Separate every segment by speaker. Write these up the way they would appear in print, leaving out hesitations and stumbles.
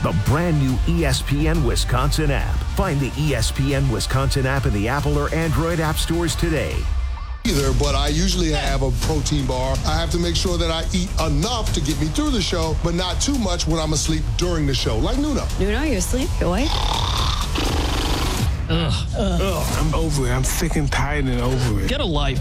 Speaker 1: the brand new ESPN Wisconsin app. Find the ESPN Wisconsin app in the Apple or Android app stores today.
Speaker 2: But I usually have a protein bar. I have to make sure that I eat enough to get me through the show, but not too much when I'm asleep during the show, like Nuno.
Speaker 3: Nuno, you asleep? Your wife?
Speaker 4: I'm over it. I'm sick and tired and over it.
Speaker 5: Get a life.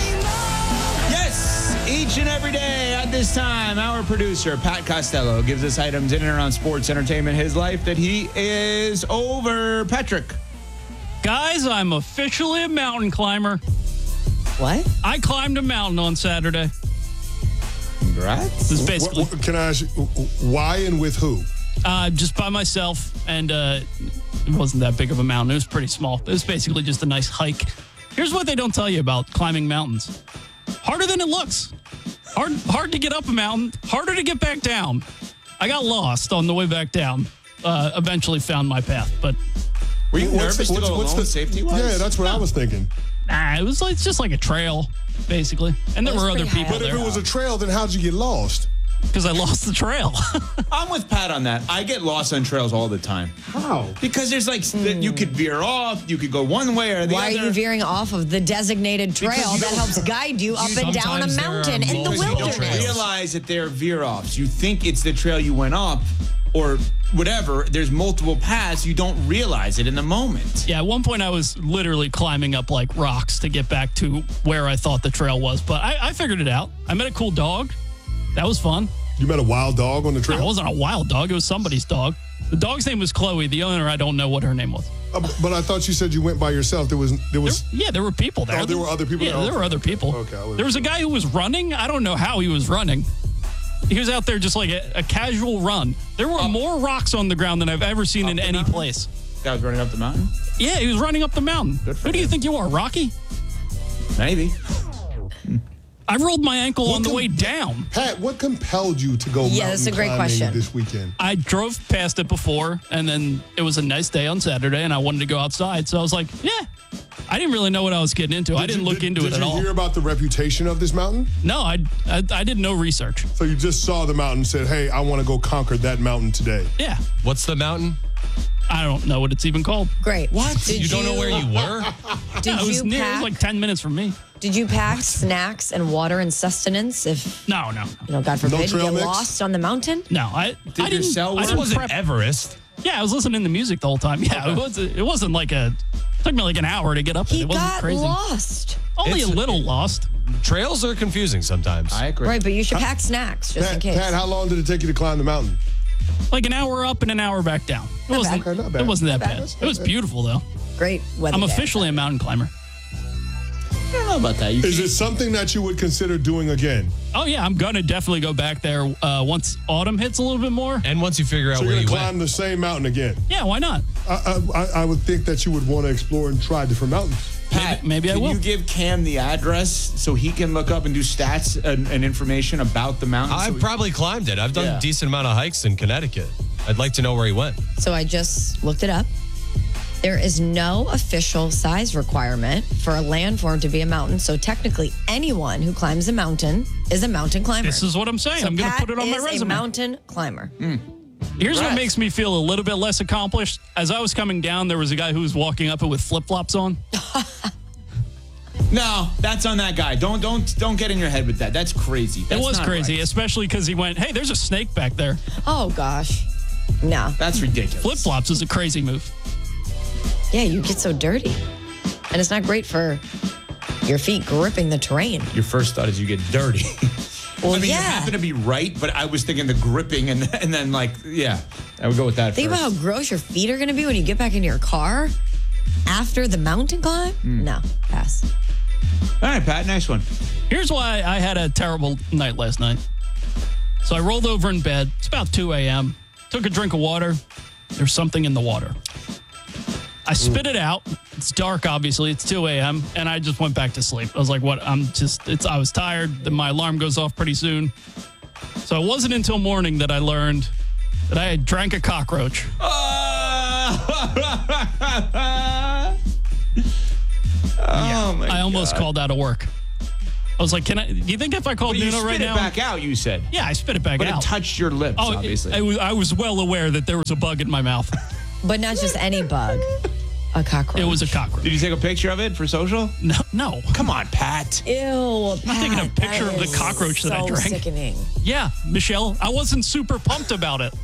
Speaker 6: Yes, each and every day at this time, our producer, Pat Costello, gives us items in and around sports, entertainment, his life that he is over. Patrick.
Speaker 5: Guys, I'm officially a mountain climber.
Speaker 3: What?
Speaker 5: I climbed a mountain on Saturday.
Speaker 6: Congrats.
Speaker 5: This is basically
Speaker 2: Can I ask you, why and with who?
Speaker 5: just by myself, and it wasn't that big of a mountain. It was pretty small. It was basically just a nice hike. Here's what they don't tell you about climbing mountains. Harder than it looks. Hard to get up a mountain. Harder to get back down. I got lost on the way back down. Eventually found my path, but
Speaker 6: Were you nervous to go alone safety-wise?
Speaker 2: Yeah, that's what I was thinking.
Speaker 5: it's just like a trail, basically. And there were other people
Speaker 2: But if
Speaker 5: there
Speaker 2: it was a trail, then how'd you get lost?
Speaker 5: because I lost the trail.
Speaker 6: I'm with Pat on that. I get lost on trails all the time.
Speaker 2: How?
Speaker 6: Because there's you could veer off, you could go one way or the
Speaker 3: Why
Speaker 6: other.
Speaker 3: are you veering off of the designated trail
Speaker 6: Because you
Speaker 3: that
Speaker 6: don't-
Speaker 3: helps guide you up and down a
Speaker 7: Sometimes there are
Speaker 3: mountain in the
Speaker 7: multiple
Speaker 6: You don't
Speaker 3: wilderness?
Speaker 7: trails.
Speaker 6: realize that they're veer-offs. You think it's the trail you went up or whatever. There's multiple paths. You don't realize it in the moment.
Speaker 5: Yeah, at one point I was literally climbing up like rocks to get back to where I thought the trail was, but I figured it out. I met a cool dog. That was fun.
Speaker 2: You met a wild dog on the
Speaker 5: No,
Speaker 2: trail?
Speaker 5: it wasn't a wild dog. It was somebody's dog. The dog's name was Chloe. The owner, I don't know what her name was.
Speaker 2: But I thought you said you went by yourself. There was.
Speaker 5: There were people there.
Speaker 2: Oh, there were other people
Speaker 5: Yeah,
Speaker 2: there?
Speaker 5: there were other people.
Speaker 2: Okay,
Speaker 5: There was a guy who was running. I don't know how he was running. He was out there just like a casual run. There were more rocks on the ground than I've ever seen in any place.
Speaker 6: Guy was running up the mountain?
Speaker 5: Yeah, he was running up the mountain.
Speaker 6: Good for
Speaker 5: Who do you
Speaker 6: him.
Speaker 5: think you are, Rocky?
Speaker 6: Maybe.
Speaker 5: I rolled my ankle on the way down.
Speaker 2: Pat, what compelled you to go
Speaker 3: Yeah, that's a great
Speaker 2: mountain climbing
Speaker 3: question.
Speaker 2: this weekend?
Speaker 5: I drove past it before, and then it was a nice day on Saturday, and I wanted to go outside. So I was like, yeah. I didn't really know what I was getting into. I didn't look into it at all.
Speaker 2: Did you hear about the reputation of this mountain?
Speaker 5: No, I did no research.
Speaker 2: So you just saw the mountain and said, hey, I want to go conquer that mountain today.
Speaker 5: Yeah.
Speaker 7: What's the mountain?
Speaker 5: I don't know what it's even called.
Speaker 3: Great. What?
Speaker 7: You don't know where you were?
Speaker 3: Did
Speaker 5: It was
Speaker 3: you
Speaker 5: near, it was
Speaker 3: pack?
Speaker 5: like 10 minutes from me.
Speaker 3: Did you pack snacks and water and sustenance if
Speaker 5: No.
Speaker 3: God forbid you
Speaker 2: trail
Speaker 3: get
Speaker 2: mix?
Speaker 3: lost on the mountain?
Speaker 5: No, I
Speaker 6: your
Speaker 5: didn't.
Speaker 6: cell
Speaker 5: I
Speaker 6: work?
Speaker 5: didn't
Speaker 7: Wasn't
Speaker 5: prep.
Speaker 7: Everest.
Speaker 5: Yeah, I was listening to music the whole time. Yeah, it wasn't like it took me like an hour to get up.
Speaker 3: He
Speaker 5: It wasn't
Speaker 3: got
Speaker 5: crazy.
Speaker 3: lost.
Speaker 5: Only a
Speaker 7: It's-
Speaker 5: little lost.
Speaker 7: Trails are confusing sometimes.
Speaker 6: I agree.
Speaker 3: Right, but you should pack snacks just in case.
Speaker 2: Pat, how long did it take you to climb the mountain?
Speaker 5: Like an hour up and an hour back down. It
Speaker 3: Not
Speaker 5: wasn't.
Speaker 3: bad.
Speaker 2: Okay, not bad.
Speaker 5: It wasn't that
Speaker 2: Not
Speaker 5: bad.
Speaker 2: bad.
Speaker 5: It was beautiful though.
Speaker 3: Great weather.
Speaker 5: I'm
Speaker 3: day.
Speaker 5: officially a mountain climber.
Speaker 6: I don't know about that.
Speaker 2: Is it something that you would consider doing again?
Speaker 5: Oh yeah, I'm gonna definitely go back there once autumn hits a little bit more.
Speaker 7: And once you figure out
Speaker 2: So you're
Speaker 7: where
Speaker 2: going
Speaker 7: you
Speaker 2: to climb
Speaker 7: went.
Speaker 2: the same mountain again?
Speaker 5: Yeah, why not?
Speaker 2: I would think that you would want to explore and try different mountains.
Speaker 6: Pat,
Speaker 5: Maybe I
Speaker 6: can
Speaker 5: will.
Speaker 6: you give Cam the address so he can look up and do stats and information about the mountain?
Speaker 7: I've probably climbed it. I've done
Speaker 6: Yeah.
Speaker 7: a decent amount of hikes in Connecticut. I'd like to know where he went.
Speaker 3: So I just looked it up. There is no official size requirement for a landform to be a mountain. So technically, anyone who climbs a mountain is a mountain climber.
Speaker 5: This is what I'm saying.
Speaker 3: So
Speaker 5: I'm gonna
Speaker 3: Pat
Speaker 5: put it on my
Speaker 3: is
Speaker 5: resume.
Speaker 3: a mountain climber.
Speaker 5: Here's what
Speaker 6: Right.
Speaker 5: makes me feel a little bit less accomplished. As I was coming down, there was a guy who was walking up it with flip flops on.
Speaker 6: No, that's on that guy. Don't get in your head with that. That's crazy.
Speaker 5: It
Speaker 6: That's
Speaker 5: was
Speaker 6: not
Speaker 5: crazy,
Speaker 6: right.
Speaker 5: especially because he went, "Hey, there's a snake back there."
Speaker 3: Oh gosh, no.
Speaker 6: That's ridiculous.
Speaker 5: Flip flops is a crazy move.
Speaker 3: Yeah, you get so dirty, and it's not great for your feet gripping the terrain.
Speaker 6: Your first thought is you get dirty.
Speaker 3: Well,
Speaker 6: I mean,
Speaker 3: yeah.
Speaker 6: you happen to be right, but I was thinking the gripping and then like, yeah, I would go with that
Speaker 3: Think
Speaker 6: first.
Speaker 3: about how gross your feet are going to be when you get back into your car after the mountain climb. No, pass.
Speaker 6: All right, Pat, nice one.
Speaker 5: Here's why I had a terrible night last night. So I rolled over in bed. It's about 2 a.m. Took a drink of water. There's something in the water. I spit it out. It's dark, obviously. It's 2 a.m. And I just went back to sleep. I was like, what? I was tired. Then my alarm goes off pretty soon. So it wasn't until morning that I learned that I had drank a cockroach.
Speaker 6: Oh my
Speaker 5: I almost
Speaker 6: God.
Speaker 5: called out of work. I was like, do you think if I called
Speaker 6: But you
Speaker 5: Nuno
Speaker 6: spit
Speaker 5: right
Speaker 6: it
Speaker 5: now?
Speaker 6: back out, you said.
Speaker 5: Yeah, I spit it back
Speaker 6: But
Speaker 5: out.
Speaker 6: it touched your lips,
Speaker 5: Oh,
Speaker 6: obviously.
Speaker 5: I was well aware that there was a bug in my mouth.
Speaker 3: But not just any bug, a cockroach.
Speaker 5: It was a cockroach.
Speaker 6: Did you take a picture of it for social?
Speaker 5: No.
Speaker 6: Come on, Pat.
Speaker 3: Ew,
Speaker 5: I'm taking a picture of the cockroach that I drank.
Speaker 3: Sickening.
Speaker 5: Yeah, Michelle, I wasn't super pumped about it.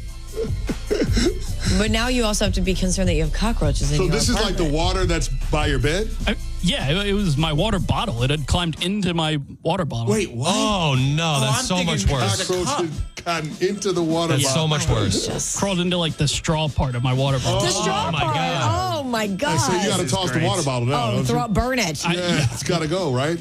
Speaker 3: But now you also have to be concerned that you have cockroaches in
Speaker 2: So
Speaker 3: your
Speaker 2: this is like the
Speaker 3: apartment.
Speaker 2: water that's by your bed?
Speaker 5: It was my water bottle. It had climbed into my water bottle.
Speaker 6: Wait, what?
Speaker 7: Oh, no. That's
Speaker 6: I'm
Speaker 7: so
Speaker 6: thinking
Speaker 7: much worse.
Speaker 2: Cockroach had gotten into the water
Speaker 7: That's
Speaker 2: bottle.
Speaker 7: so much worse.
Speaker 5: Crawled into like the straw part of my water bottle.
Speaker 3: The straw
Speaker 7: my
Speaker 3: part.
Speaker 7: God.
Speaker 3: Oh my god.
Speaker 2: So you got to toss the
Speaker 6: great.
Speaker 2: water bottle down.
Speaker 3: Oh,
Speaker 2: don't you?
Speaker 3: burn it.
Speaker 2: Yeah, it's got to go, right?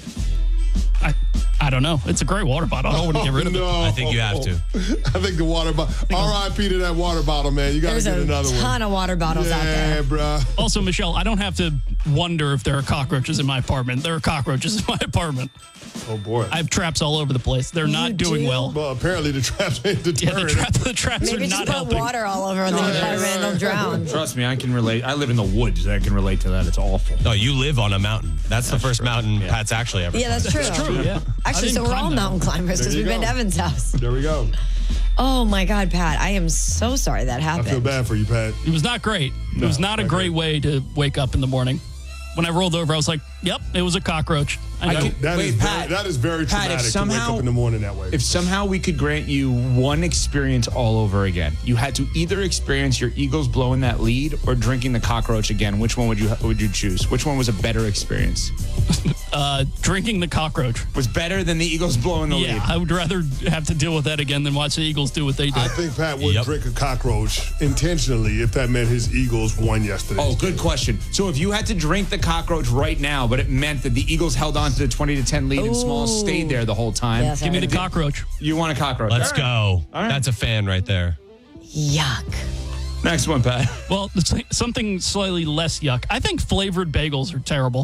Speaker 5: I don't know. It's a great water bottle. I don't want to get rid of it.
Speaker 2: No.
Speaker 7: I think you have to.
Speaker 2: I think the water bottle. R.I.P. to that water bottle, man. You got to
Speaker 3: There's
Speaker 2: get
Speaker 3: a
Speaker 2: another one.
Speaker 3: ton of water bottles out
Speaker 2: Yeah,
Speaker 3: there.
Speaker 2: bruh.
Speaker 5: Also, Michelle, I don't have to wonder if there are cockroaches in my apartment. There are cockroaches in my apartment.
Speaker 2: Oh, boy.
Speaker 5: I have traps all over the place. They're not doing
Speaker 3: do?
Speaker 5: well.
Speaker 2: Well, apparently the traps ain't
Speaker 5: Yeah,
Speaker 2: deterrent.
Speaker 5: the traps
Speaker 3: Maybe
Speaker 5: are
Speaker 3: just
Speaker 5: not
Speaker 3: put
Speaker 5: helping.
Speaker 3: water all over the apartment and they'll drown.
Speaker 6: Trust me, I can relate. I live in the woods. I can relate to that. It's awful.
Speaker 7: No, you live on a mountain. That's the first mountain Pat's actually ever
Speaker 3: Yeah, that's true.
Speaker 5: True, yeah. I
Speaker 3: Actually, so
Speaker 5: didn't
Speaker 3: we're all
Speaker 5: climb that
Speaker 3: mountain climbers because
Speaker 2: There you
Speaker 3: we've been
Speaker 2: go.
Speaker 3: to Evan's house.
Speaker 2: There we go.
Speaker 3: Oh my God, Pat, I am so sorry that
Speaker 2: I
Speaker 3: happened.
Speaker 2: feel bad for you, Pat.
Speaker 5: It was not great. It was not a great way to wake up in the morning. When I rolled over, I was like, yep, it was a cockroach. I know.
Speaker 2: That is very
Speaker 6: Pat,
Speaker 2: traumatic
Speaker 6: if
Speaker 2: to wake up in the morning that way.
Speaker 6: If somehow we could grant you one experience all over again, you had to either experience your Eagles blowing that lead or drinking the cockroach again. Which one would you choose? Which one was a better experience?
Speaker 5: Drinking the cockroach.
Speaker 6: Was better than the Eagles blowing the
Speaker 5: Yeah,
Speaker 6: lead?
Speaker 5: I would rather have to deal with that again than watch the Eagles do what they did.
Speaker 2: I think Pat would
Speaker 7: Yep.
Speaker 2: drink a cockroach intentionally if that meant his Eagles won yesterday.
Speaker 6: Oh, good question. So if you had to drink the cockroach right now, but it meant that the Eagles held on to the 20-10 lead and Smalls stayed there the whole time,
Speaker 3: Yes,
Speaker 5: Give me the
Speaker 3: Did-
Speaker 5: cockroach.
Speaker 6: you want a cockroach?
Speaker 7: Let's
Speaker 6: All right.
Speaker 7: go.
Speaker 6: right.
Speaker 7: That's a fan right there.
Speaker 3: Yuck.
Speaker 6: Next one, Pat.
Speaker 5: Well, it's something slightly less yuck. I think flavored bagels are terrible.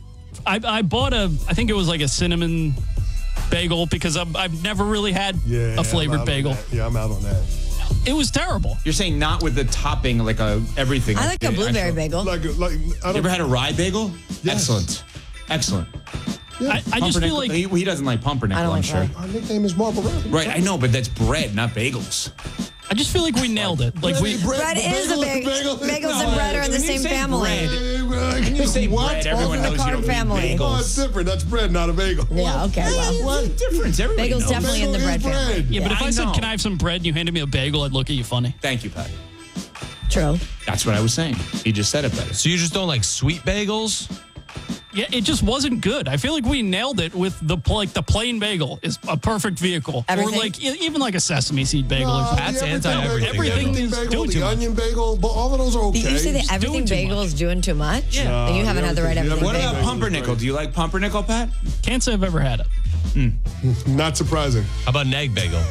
Speaker 5: I bought I think it was like a cinnamon bagel because I've never really had
Speaker 2: Yeah,
Speaker 5: a flavored bagel.
Speaker 2: Yeah, I'm out on that.
Speaker 5: It was terrible.
Speaker 6: You're saying not with the topping, like everything.
Speaker 3: I like a blueberry bagel.
Speaker 2: I
Speaker 6: You
Speaker 2: don't,
Speaker 6: ever had a rye bagel?
Speaker 2: Yes.
Speaker 6: Excellent.
Speaker 5: I just feel like
Speaker 6: he doesn't like pumpernickel,
Speaker 3: I don't
Speaker 6: I'm
Speaker 3: like
Speaker 6: sure.
Speaker 3: rye.
Speaker 2: my nickname is Marble Rabbit.
Speaker 6: Right, I know, but that's bread, not bagels.
Speaker 5: I just feel like we nailed it. Like we
Speaker 3: Bread is a bagel. Bagels and bread are in the
Speaker 6: When you
Speaker 3: same
Speaker 6: say
Speaker 3: family.
Speaker 6: bread, When you say bread, everyone
Speaker 3: in the
Speaker 6: knows you
Speaker 3: Carb
Speaker 6: don't mean
Speaker 3: family.
Speaker 2: Oh, it's
Speaker 6: bagels.
Speaker 2: different. That's bread, not a bagel.
Speaker 3: Yeah, okay, well.
Speaker 6: What's the difference? Everybody
Speaker 3: Bagels
Speaker 6: knows.
Speaker 3: definitely in the
Speaker 2: Bagel
Speaker 3: bread
Speaker 2: is
Speaker 3: family.
Speaker 5: yeah, but if
Speaker 6: I
Speaker 5: I said,
Speaker 6: know.
Speaker 5: "Can I have some bread?" and you handed me a bagel, I'd look at you funny.
Speaker 6: Thank you, Pat.
Speaker 3: True.
Speaker 6: That's what I was saying. He just said it better.
Speaker 7: So you just don't like sweet bagels?
Speaker 5: Yeah, it just wasn't good. I feel like we nailed it with the plain bagel is a perfect vehicle,
Speaker 3: Everything?
Speaker 5: or like even like a sesame seed bagel. or something.
Speaker 7: Pat's
Speaker 2: the
Speaker 7: anti-everything.
Speaker 5: Everything is
Speaker 2: bagel,
Speaker 5: doing
Speaker 2: the
Speaker 5: too much.
Speaker 2: onion bagel, but all of those are okay.
Speaker 3: Did you say that everything
Speaker 5: doing too
Speaker 3: bagel
Speaker 5: much.
Speaker 3: is doing too much?
Speaker 5: Yeah.
Speaker 3: Then you haven't had the right everything
Speaker 6: What
Speaker 3: bagel.
Speaker 6: about pumpernickel? Do you like pumpernickel, Pat?
Speaker 5: Can't say I've ever had it.
Speaker 2: Not surprising.
Speaker 7: How about an egg bagel?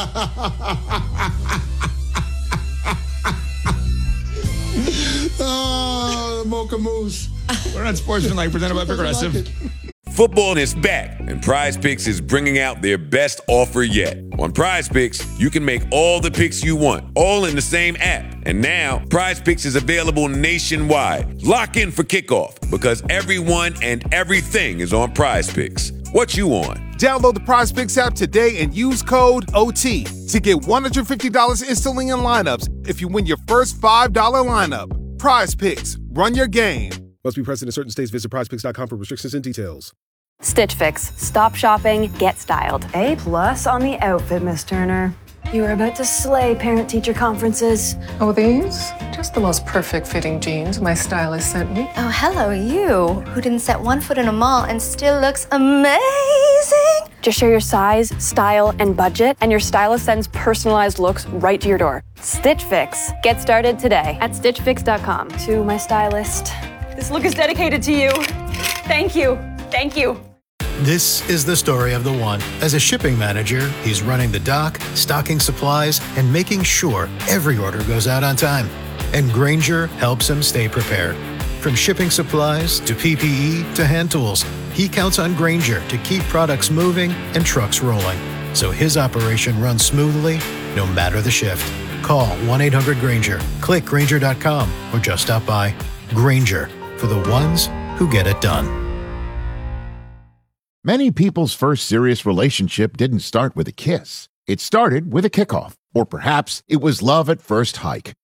Speaker 2: Oh, Mocha Moose.
Speaker 6: We're on Sportsmanlike, presented by Progressive.
Speaker 8: Football is back, and Prize Picks is bringing out their best offer yet. On Prize Picks, you can make all the picks you want, all in the same app. And now, Prize Picks is available nationwide. Lock in for kickoff, because everyone and everything is on Prize Picks. What you on?
Speaker 9: Download the Prize Picks app today and use code OT to get $150 instantly in lineups if you win your first $5 lineup. Prize Picks, run your game. Must be present in certain states. Visit prizepicks.com for restrictions and details.
Speaker 10: Stitch Fix. Stop shopping, get styled.
Speaker 11: A+ on the outfit, Miss Turner. You were about to slay parent-teacher conferences.
Speaker 12: Oh, these? Just the most perfect fitting jeans my stylist sent me.
Speaker 10: Oh, hello, you, who didn't set one foot in a mall and still looks amazing. Just share your size, style, and budget, and your stylist sends personalized looks right to your door. Stitch Fix. Get started today at StitchFix.com.
Speaker 11: To my stylist. This look is dedicated to you. Thank you. Thank you.
Speaker 13: This is the story of the one. As a shipping manager, he's running the dock, stocking supplies, and making sure every order goes out on time. And Grainger helps him stay prepared. From shipping supplies to PPE to hand tools, he counts on Grainger to keep products moving and trucks rolling. So his operation runs smoothly, no matter the shift. Call 1-800-GRAINGER, click Grainger.com, or just stop by. Grainger, for the ones who get it done.
Speaker 14: Many people's first serious relationship didn't start with a kiss. It started with a kickoff. Or perhaps it was love at first hike.